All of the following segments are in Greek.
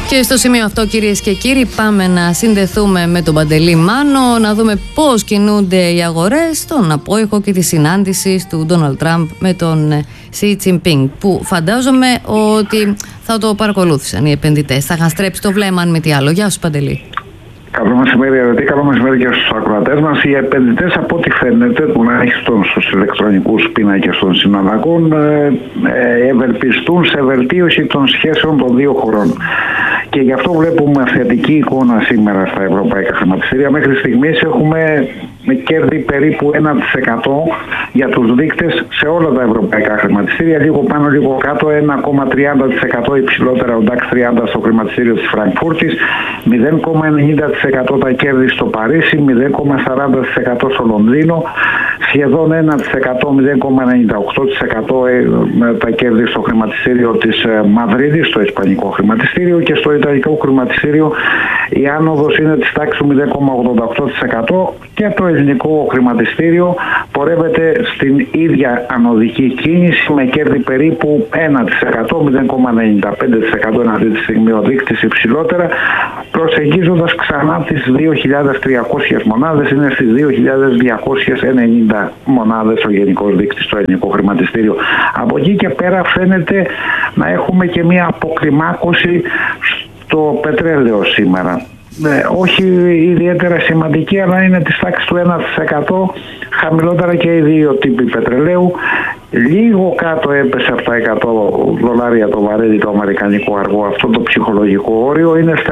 Και στο σημείο αυτό, κυρίες και κύριοι, πάμε να συνδεθούμε με τον Παντελή Μάνο, να δούμε πώς κινούνται οι αγορές στον απόϊχο και τη συνάντηση του Ντόναλντ Τραμπ με τον Σι Τζινπίνγκ, που φαντάζομαι ότι θα το παρακολούθησαν οι επενδυτές. Θα είχαν στρέψει το βλέμμα, αν μη τι άλλο. Γεια σου, Παντελή. Καλό μεσημέρι, Αρετή. Καλό μεσημέρι και στους ακροατές μας. Οι επενδυτές, από ό,τι φαίνεται, τουλάχιστον στους ηλεκτρονικούς πίνακες των συναλλαγών, ευελπιστούν σε βελτίωση των σχέσεων των δύο χωρών. Και γι' αυτό βλέπουμε θετική εικόνα σήμερα στα ευρωπαϊκά χρηματιστήρια. Μέχρι στιγμής έχουμε κέρδη περίπου 1% για τους δείκτες σε όλα τα ευρωπαϊκά χρηματιστήρια. Λίγο πάνω, λίγο κάτω, 1,30% υψηλότερα ο DAX 30 στο χρηματιστήριο της Φραγκφούρτης, 0,90% τα κέρδη στο Παρίσι, 0,40% στο Λονδίνο, σχεδόν 1%, 0,98% τα κέρδη στο χρηματιστήριο της Μαδρίτης, στο ισπανικό χρηματιστήριο, και στο ιταλικό χρηματιστήριο η άνοδος είναι της τάξης του 0,88% και το ελληνικό χρηματιστήριο πορεύεται στην ίδια ανωδική κίνηση με κέρδη περίπου 1%, 0,95% είναι αυτή τη στιγμή ο δείκτης υψηλότερα, προσεγγίζοντας ξανά τις 2.300 μονάδες, είναι στις 2.290 μονάδες ο γενικός δείκτης στο ελληνικό χρηματιστήριο. Από εκεί και πέρα φαίνεται να έχουμε και μια αποκλιμάκωση στο πετρέλαιο σήμερα. Όχι ιδιαίτερα σημαντική, αλλά είναι της τάξης του 1% χαμηλότερα και οι δύο τύποι πετρελαίου. Λίγο κάτω έπεσε από τα $100 το βαρέλι το αμερικανικό αργό. Αυτό το ψυχολογικό όριο είναι στα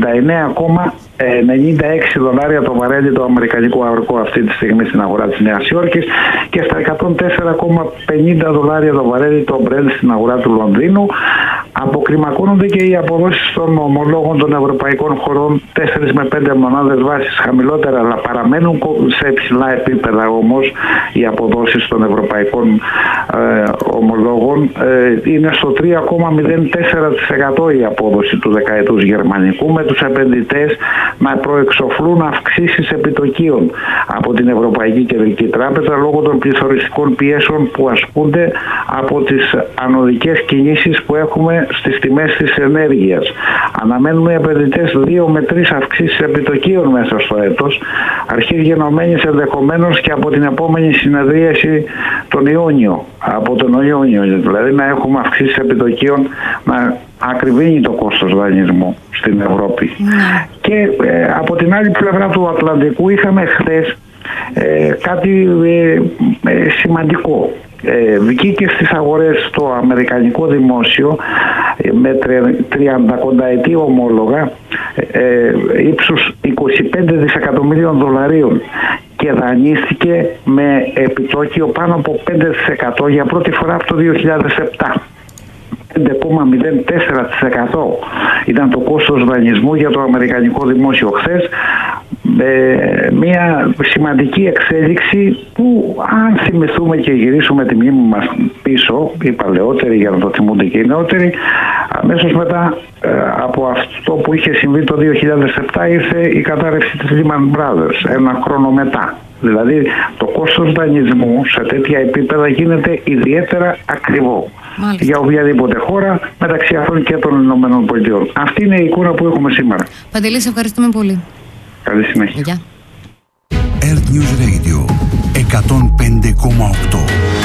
99,96 το βαρέλι το αμερικανικό αργό αυτή τη στιγμή στην αγορά της Νέας Υόρκης και στα 104,50 το βαρέλι το Brent στην αγορά του Λονδίνου. Αποκλιμακώνονται και οι αποδόσεις των ομολόγων των ευρωπαϊκών χωρών 4 με 5 μονάδες βάσης χαμηλότερα, αλλά παραμένουν σε υψηλά επίπεδα όμως οι αποδόσεις των ευρωπαϊκών ομολόγων. Είναι στο 3,04% η απόδοση του δεκαετούς γερμανικού, με τους επενδυτές να προεξοφλούν αυξήσεις επιτοκίων από την Ευρωπαϊκή Κεντρική Τράπεζα λόγω των πληθωριστικών πιέσεων που ασκούνται από τις ανωδικές κινήσεις που έχουμε στις τιμές της ενέργειας. Αναμένουμε οι επενδυτές 2 με 3 αυξήσεις επιτοκίων μέσα στο έτος, αρχής γενομένης ενδεχομένως και από την επόμενη συνεδρίαση τον Ιούνιο. Από τον Ιούνιο δηλαδή να έχουμε αυξήσεις επιτοκίων, να ακριβίνει το κόστος δανεισμού στην Ευρώπη. Και από την άλλη πλευρά του Ατλαντικού είχαμε χθες κάτι σημαντικό. Βγήκε στις αγορές το αμερικανικό δημόσιο με 30 κονταετή ομόλογα ύψους 25 δισεκατομμύριων δολαρίων και δανείστηκε με επιτόκιο πάνω από 5% για πρώτη φορά από το 2007. 5,04% ήταν το κόστος δανεισμού για το αμερικανικό δημόσιο χθες. Μια σημαντική εξέλιξη που, αν θυμηθούμε και γυρίσουμε τη μνήμη μας πίσω, οι παλαιότεροι για να το θυμούνται και οι νεότεροι, αμέσως μετά από αυτό που είχε συμβεί το 2007 ήρθε η κατάρρευση της Lehman Brothers, ένα χρόνο μετά. Δηλαδή το κόστος δανεισμού σε τέτοια επίπεδα γίνεται ιδιαίτερα ακριβό. Μάλιστα. Για οποιαδήποτε χώρα, μεταξύ αυτών και των ΗΠΑ. Αυτή είναι η εικόνα που έχουμε σήμερα. Παντελή, σε ευχαριστούμε πολύ. Καλή συνέχεια. Γεια. Earth News Radio 105,8.